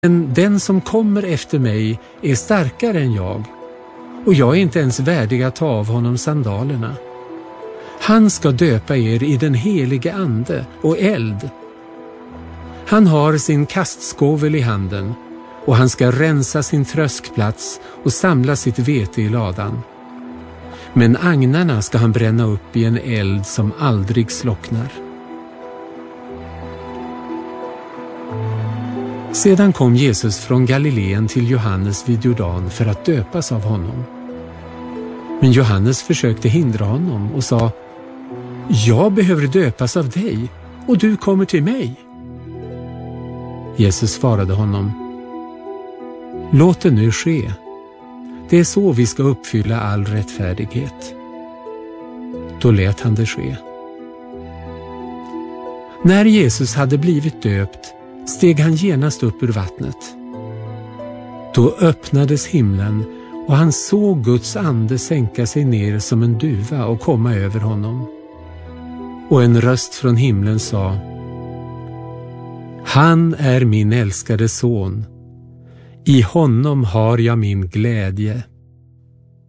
Men den som kommer efter mig är starkare än jag, och jag är inte ens värdig att ta av honom sandalerna. Han ska döpa er i den helige ande och eld. Han har sin kastskovel i handen, och han ska rensa sin tröskplats och samla sitt vete i ladan. Men agnarna ska han bränna upp i en eld som aldrig slocknar. Sedan kom Jesus från Galileen till Johannes vid Jordan för att döpas av honom. Men Johannes försökte hindra honom och sa: Jag behöver döpas av dig, och du kommer till mig. Jesus svarade honom: Låt det nu ske. Det är så vi ska uppfylla all rättfärdighet. Då lät han det ske. När Jesus hade blivit döpt steg han genast upp ur vattnet. Då öppnades himlen, och han såg Guds ande sänka sig ner som en duva och komma över honom. Och en röst från himlen sa: Han är min älskade son. I honom har jag min glädje.